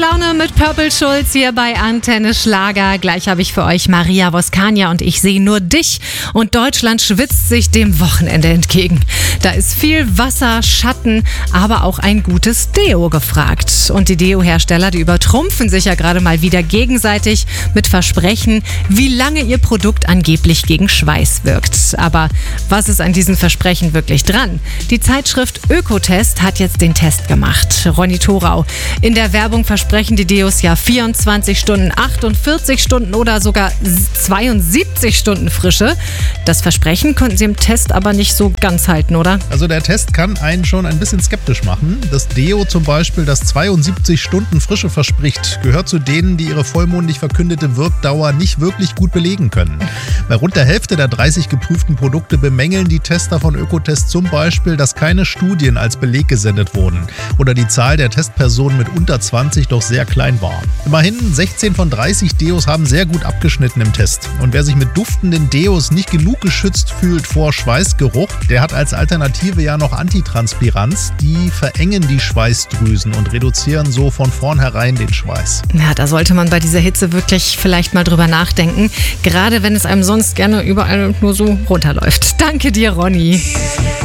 Laune mit Purple Schulz hier bei Antenne Schlager. Gleich habe ich für euch Maria Voskania und ich sehe nur dich. Und Deutschland schwitzt sich dem Wochenende entgegen. Da ist viel Wasser, Schatten, aber auch ein gutes Deo gefragt. Und die Deo-Hersteller, die übertrumpfen sich ja gerade mal wieder gegenseitig mit Versprechen, wie lange ihr Produkt angeblich gegen Schweiß wirkt. Aber was ist an diesen Versprechen wirklich dran? Die Zeitschrift Ökotest hat jetzt den Test gemacht. Ronny Thorau. In der Werbung versprechen die Deos ja 24 Stunden, 48 Stunden oder sogar 72 Stunden Frische. Das Versprechen konnten sie im Test aber nicht so ganz halten, oder? Also der Test kann einen schon ein bisschen skeptisch machen. Das Deo zum Beispiel, das 72 Stunden Frische verspricht, gehört zu denen, die ihre vollmundig verkündete Wirkdauer nicht wirklich gut belegen können. Bei rund der Hälfte der 30 geprüften Produkte bemängeln die Tester von Ökotest zum Beispiel, dass keine Studien als Beleg gesendet wurden oder die Zahl der Testpersonen mit unter 20 doch sehr klein war. Immerhin 16 von 30 Deos haben sehr gut abgeschnitten im Test. Und wer sich mit duftenden Deos nicht genug geschützt fühlt vor Schweißgeruch, der hat als Alternative ja noch Antitranspiranz. Die verengen die Schweißdrüsen und reduzieren so von vornherein den Schweiß. Ja, da sollte man bei dieser Hitze wirklich vielleicht mal drüber nachdenken. Gerade wenn es einem sonst gerne überall nur so runterläuft. Danke dir, Ronny.